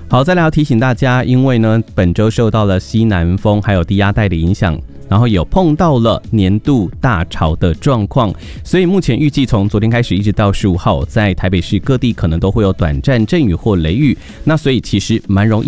好，再来要提醒大家，因为呢本周受到了西南风还有低压带的影响，然后有碰到了年度大潮的状况，所以目前预计从昨天开始一直到15号，在台北市各地可能都会有短暂阵雨或雷雨，那所以其实蛮容易